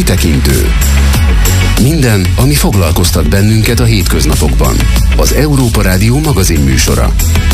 kitekintő. Minden, ami foglalkoztat bennünket a hétköznapokban. Az Európa Rádió magazin műsora.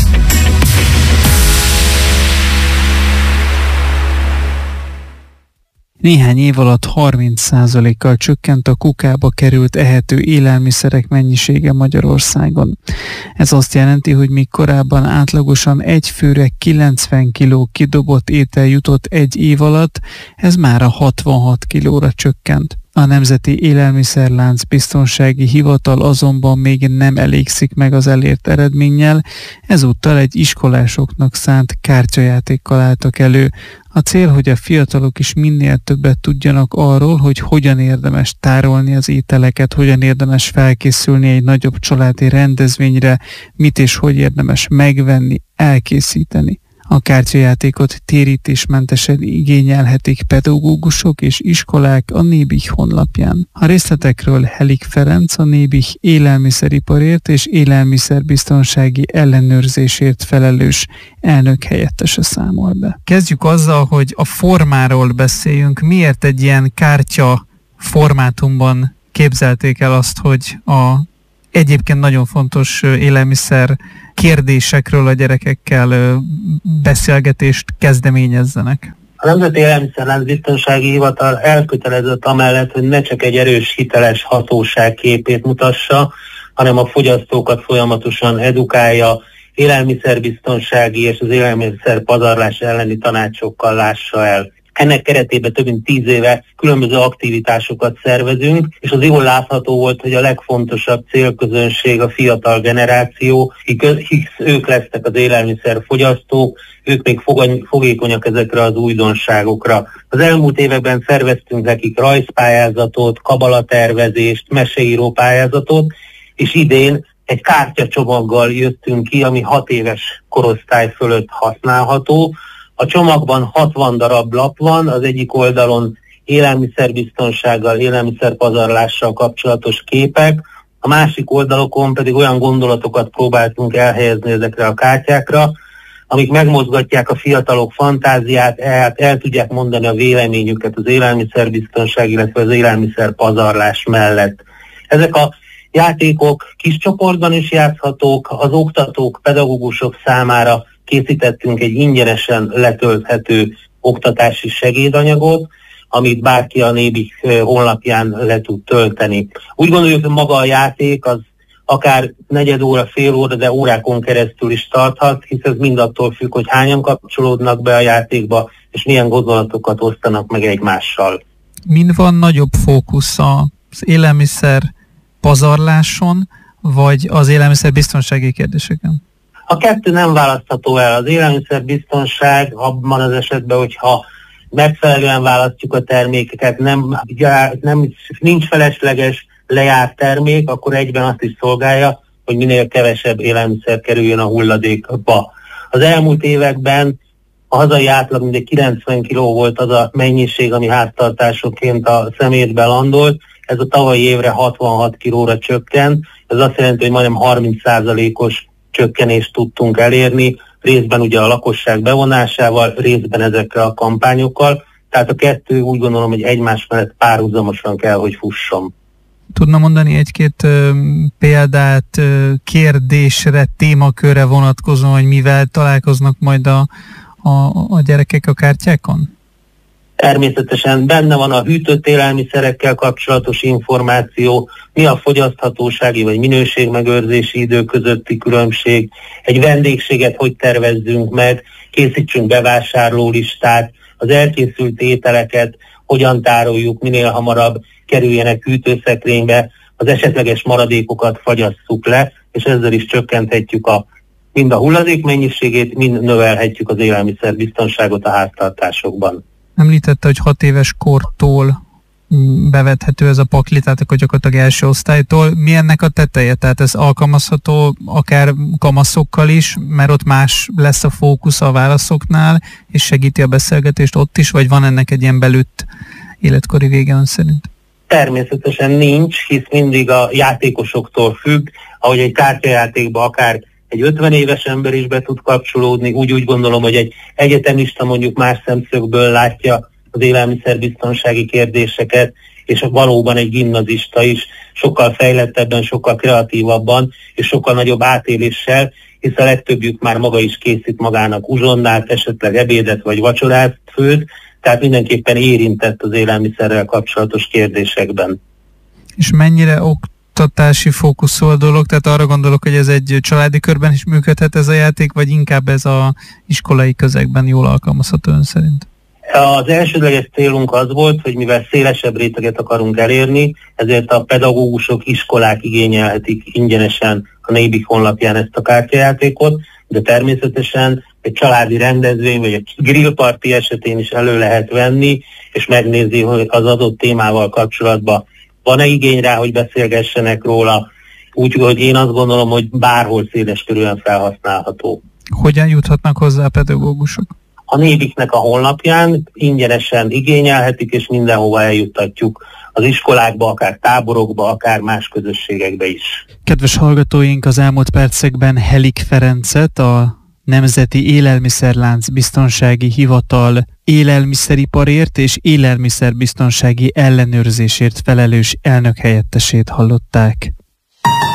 Néhány év alatt 30%-kal csökkent a kukába került ehető élelmiszerek mennyisége Magyarországon. Ez azt jelenti, hogy míg korábban átlagosan egy főre 90 kg kidobott étel jutott egy év alatt, ez mára 66 kilóra csökkent. A Nemzeti Élelmiszerlánc Biztonsági Hivatal azonban még nem elégszik meg az elért eredménnyel, ezúttal egy iskolásoknak szánt kártyajátékkal álltak elő. A cél, hogy a fiatalok is minél többet tudjanak arról, hogy hogyan érdemes tárolni az ételeket, hogyan érdemes felkészülni egy nagyobb családi rendezvényre, mit és hogy érdemes megvenni, elkészíteni. A kártyajátékot térítésmentesen igényelhetik pedagógusok és iskolák a Nébih honlapján. A részletekről Helik Ferenc, a Nébih élelmiszeriparért és élelmiszerbiztonsági ellenőrzésért felelős elnök helyettese számol be. Kezdjük azzal, hogy a formáról beszéljünk. Miért egy ilyen kártya formátumban képzelték el azt, hogy a egyébként nagyon fontos élelmiszer kérdésekről a gyerekekkel beszélgetést kezdeményezzenek? A Nemzeti Élelmiszerlánc Biztonsági Hivatal elkötelezett amellett, hogy ne csak egy erős, hiteles hatóság képét mutassa, hanem a fogyasztókat folyamatosan edukálja, élelmiszerbiztonsági és az élelmiszer pazarlás elleni tanácsokkal lássa el. Ennek keretében több mint 10 éve különböző aktivitásokat szervezünk, és az jól látható volt, hogy a legfontosabb célközönség a fiatal generáció, hisz ők lesznek az élelmiszerfogyasztók, ők még fogékonyak ezekre az újdonságokra. Az elmúlt években szerveztünk nekik rajzpályázatot, kabalatervezést, meseíró pályázatot, és idén egy kártyacsomaggal jöttünk ki, ami 6 éves korosztály fölött használható. A csomagban 60 darab lap van, az egyik oldalon élelmiszerbiztonsággal, élelmiszerpazarlással kapcsolatos képek, a másik oldalokon pedig olyan gondolatokat próbáltunk elhelyezni ezekre a kártyákra, amik megmozgatják a fiatalok fantáziát, el tudják mondani a véleményüket az élelmiszerbiztonság, illetve az élelmiszerpazarlás mellett. Ezek a játékok kis csoportban is játszhatók, az oktatók, pedagógusok számára készítettünk egy ingyenesen letölthető oktatási segédanyagot, amit bárki a Nébih honlapján le tud tölteni. Úgy gondoljuk, hogy maga a játék az akár negyed óra, fél óra, de órákon keresztül is tarthat, hisz ez mind attól függ, hogy hányan kapcsolódnak be a játékba, és milyen gondolatokat osztanak meg egymással. Min van nagyobb fókusz, az élelmiszer pazarláson, vagy az élelmiszer biztonsági kérdéseken? A kettő nem választható el. Az élelmiszerbiztonság abban az esetben, hogyha megfelelően választjuk a termékeket, nincs felesleges lejárt termék, akkor egyben azt is szolgálja, hogy minél kevesebb élelmiszer kerüljön a hulladékba. Az elmúlt években a hazai átlag mindegy 90 kg volt az a mennyiség, ami háztartásokként a szemétbe landolt. Ez a tavalyi évre 66 kilóra csökkent. Ez azt jelenti, hogy majdnem 30%-os csökkenést tudtunk elérni, részben ugye a lakosság bevonásával, részben ezekkel a kampányokkal. Tehát a kettő úgy gondolom, hogy egymás mellett párhuzamosan kell, hogy fusson. Tudna mondani egy-két példát kérdésre, témakörre vonatkozóan, hogy mivel találkoznak majd a gyerekek a kártyákon? Természetesen benne van a hűtött élelmiszerekkel kapcsolatos információ, mi a fogyaszthatósági vagy minőségmegőrzési idő közötti különbség, egy vendégséget hogy tervezzünk meg, készítsünk bevásárlólistát, az elkészült ételeket hogyan tároljuk, minél hamarabb kerüljenek hűtőszekrénybe, az esetleges maradékokat fagyasszuk le, és ezzel is csökkenthetjük mind a hulladék mennyiségét, mind növelhetjük az élelmiszerbiztonságot a háztartásokban. Említette, hogy 6 éves kortól bevethető ez a pakli, tehát akkor gyakorlatilag első osztálytól. Mi ennek a teteje? Tehát ez alkalmazható akár kamaszokkal is, mert ott más lesz a fókusz a válaszoknál, és segíti a beszélgetést ott is, vagy van ennek egy ilyen belütt életkori vége ön szerint? Természetesen nincs, hisz mindig a játékosoktól függ, ahogy egy kártyajátékba akár egy 50 éves ember is be tud kapcsolódni, úgy gondolom, hogy egy egyetemista mondjuk más szemszögből látja az élelmiszerbiztonsági kérdéseket, és valóban egy gimnazista is sokkal fejlettebben, sokkal kreatívabban és sokkal nagyobb átéléssel, hisz a legtöbbjük már maga is készít magának uzsonnát, esetleg ebédet vagy vacsorát főt, tehát mindenképpen érintett az élelmiszerrel kapcsolatos kérdésekben. És mennyire oktatási fókuszú a dolog? Tehát arra gondolok, hogy ez egy családi körben is működhet ez a játék, vagy inkább ez az iskolai közegben jól alkalmazható ön szerint? Az elsődleges célunk az volt, hogy mivel szélesebb réteget akarunk elérni, ezért a pedagógusok, iskolák igényelhetik ingyenesen a Nébik honlapján ezt a kártyajátékot, de természetesen egy családi rendezvény vagy egy grillparti esetén is elő lehet venni, és megnézni, hogy az adott témával kapcsolatban van-e igény rá, hogy beszélgessenek róla, úgyhogy én azt gondolom, hogy bárhol széleskörűen felhasználható. Hogyan juthatnak hozzá a pedagógusok? A Nébiknek a honlapján ingyenesen igényelhetik, és mindenhova eljuttatjuk az iskolákba, akár táborokba, akár más közösségekbe is. Kedves hallgatóink, az elmúlt percekben Helik Ferencet, a Nemzeti Élelmiszerlánc Biztonsági Hivatal élelmiszeriparért és élelmiszerbiztonsági ellenőrzésért felelős elnökhelyettesét hallották.